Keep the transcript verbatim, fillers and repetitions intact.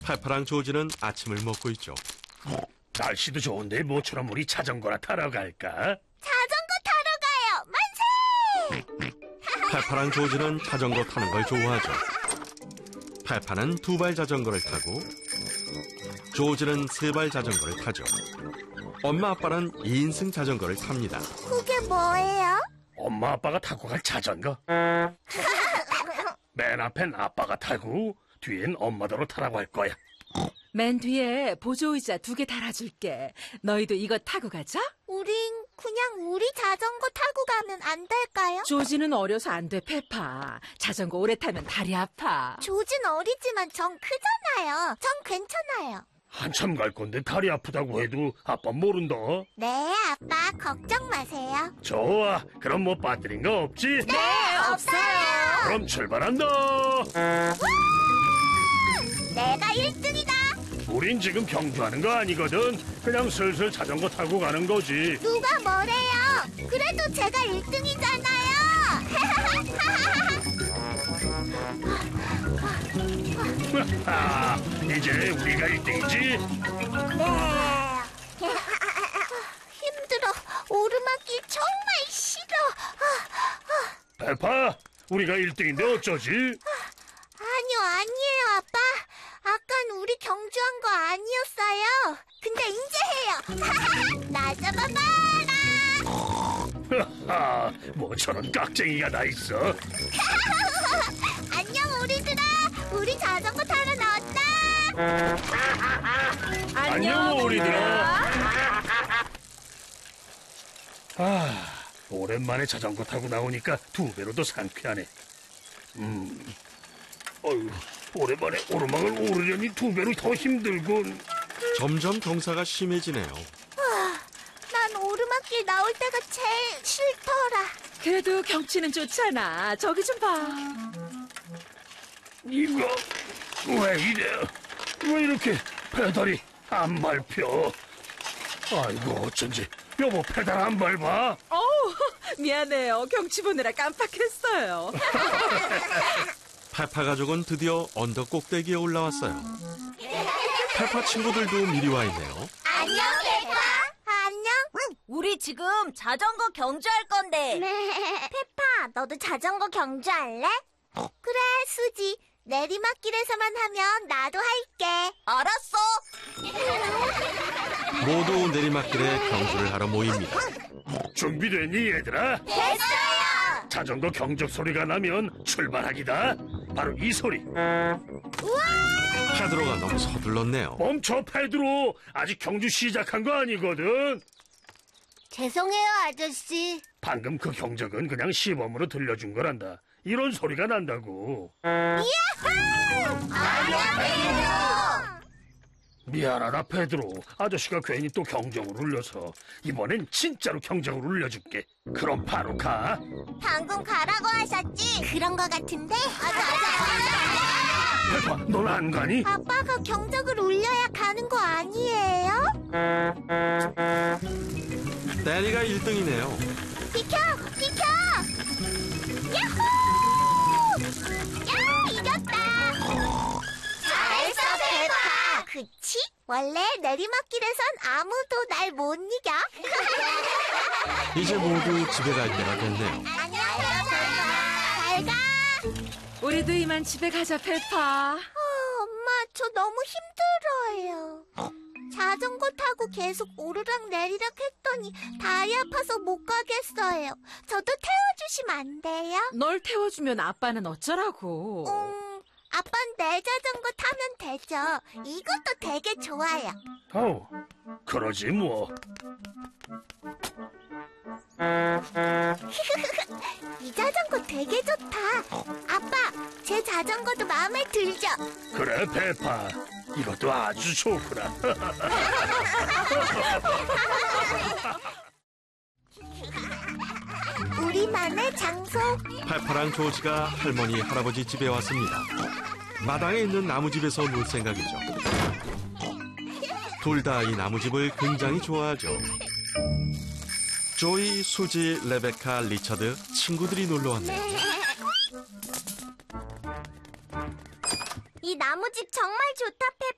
페파랑 조지는 아침을 먹고 있죠. 날씨도 좋은데 모처럼 우리 자전거나 타러 갈까? 자전거 타러 가요. 만세! 페파랑 조지는 자전거 타는 걸 좋아하죠. 페파는 두 발 자전거를 타고 조지는 세 발 자전거를 타죠. 엄마 아빠는 이 인승 자전거를 탑니다. 그게 뭐예요? 엄마 아빠가 타고 갈 자전거? 맨 앞엔 아빠가 타고 뒤엔 엄마더러 타라고 할 거야. 맨 뒤에 보조의자 두 개 달아줄게. 너희도 이거 타고 가자. 우린 그냥 우리 자전거 타고 가면 안 될까요? 조지는 어려서 안 돼, 페파. 자전거 오래 타면 다리 아파. 조진 어리지만 전 크잖아요. 전 괜찮아요. 한참 갈 건데 다리 아프다고 해도 아빠 모른다. 네, 아빠 걱정 마세요. 좋아, 그럼 뭐 빠뜨린 거 없지? 네, 없어요. 그럼 출발한다. 내가 일 등이다. 우린 지금 경주하는 거 아니거든. 그냥 슬슬 자전거 타고 가는 거지. 누가 뭐래요? 그래도 제가 일 등이잖아요. 아, 이제 우리가 일 등이지? 네. 힘들어. 오르막길 정말 싫어. 페파, 우리가 일 등인데 어쩌지? 아니요, 아니에요, 아빠. 아깐 우리 경주한 거 아니었어요. 근데 이제 해요. 나 잡아봐라. 하하, 뭐 저런 깍쟁이가 다 있어. 안녕, 우리들아. 우리 자전거 타러 나왔다. 안녕, 우리들아. 아, 오랜만에 자전거 타고 나오니까 두 배로 더 상쾌하네. 음, 어휴, 오랜만에 오르막을 오르려니 두 배로 더 힘들군. 점점 경사가 심해지네요. 난 오르막길 나올 때가 제일 싫더라. 그래도 경치는 좋잖아. 저기 좀 봐. 이거 왜 이래? 왜 이렇게 페달이 안 밟혀? 아이고, 어쩐지. 여보, 페달 안 밟아? 어우, 미안해요. 경치 보느라 깜빡했어요. 페파 가족은 드디어 언덕 꼭대기에 올라왔어요. 페파 친구들도 미리 와 있네요. 안녕, 페파. 안녕. 우리 지금 자전거 경주할 건데. 페파, 너도 자전거 경주할래? 그래, 수지. 내리막길에서만 하면 나도 할게. 알았어. 모두 내리막길에 경주를 하러 모입니다. 준비됐니, 얘들아? 됐어요. 자전거 경적 소리가 나면 출발하기다. 바로 이 소리. 페드로가 너무 서둘렀네요. 멈춰, 페드로. 아직 경주 시작한 거 아니거든. 죄송해요, 아저씨. 방금 그 경적은 그냥 시범으로 들려준 거란다. 이런 소리가 난다고. 미안하다, 페드로. 아저씨가 괜히 또 경적을 울려서. 이번엔 진짜로 경적을 울려줄게. 그럼 바로 가. 방금 가라고 하셨지? 그런 거 같은데? 맞아, 맞아, 페파, 넌 안 가니? 아빠가 경적을 울려야 가는 거 아니에요? 데니가 일 등이네요. 비켜! 비켜! 야호! 야, 이겼다! 잘했어, 페파! 그치? 원래 내리막길에선 아무도 날 못 이겨. 이제 모두 집에 갈 때가 됐네요. 안녕, 페파! 잘 가! 우리도 이만 집에 가자, 페파. 어, 엄마, 저 너무 힘들어요. 자전거 타고 계속 오르락 내리락 했더니 다리 아파서 못 가겠어요. 저도 태워주시면 안 돼요? 널 태워주면 아빠는 어쩌라고. 음, 아빠는 내 자전거 타면 되죠. 이것도 되게 좋아요. 어우, 그러지 뭐. 이 자전거 되게 좋다. 아빠, 제 자전거도 마음에 들죠? 그래, 페파. 이것도 아주 좋구나. 우리만의 장소. 페파랑 조지가 할머니, 할아버지 집에 왔습니다. 마당에 있는 나무집에서 놀 생각이죠. 둘 다 이 나무집을 굉장히 좋아하죠. 조이, 수지, 레베카, 리처드 친구들이 놀러 왔네요. 이 나무집 정말 좋다, 페파.